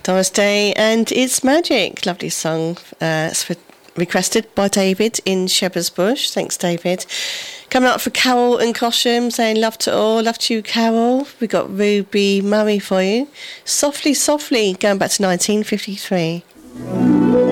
Doris Day and It's Magic. Lovely song. Requested by David in Shepherd's Bush. Thanks, David. Coming up for Carol and Cosham, saying love to all. Love to you, Carol. We got Ruby Murray for you. Softly, softly, going back to 1953.